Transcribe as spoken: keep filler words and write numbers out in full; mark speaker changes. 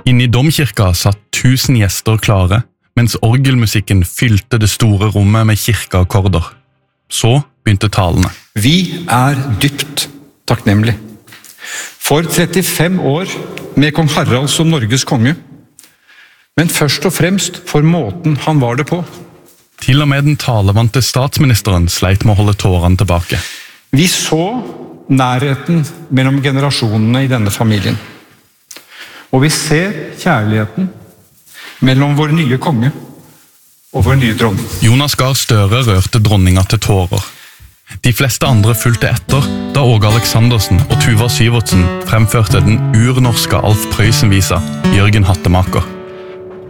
Speaker 1: Inne i domkirka satt tusen gjester klare, mens orgelmusikken fylte det store rommet med kirkeakkorder. Så begynte talene.
Speaker 2: Vi er dypt takknemlig. For trettifem år med kong Harald som Norges konge, men først og fremst for måten han var det på.
Speaker 1: Til og med den talevante statsministeren sleit med å holde tårene tilbake.
Speaker 2: Vi så nærheten mellom generasjonene i denne familien. Og vi ser kjærligheten mellom vår nye konge og vår nye dronning.
Speaker 1: Jonas Gahr Støre rørte dronninga til tårer. De fleste andre fulgte etter da Åge Aleksandersen og Tuva Syvertsen fremførte den urnorske Alf Prøysen-visa Jørgen Hattemaker.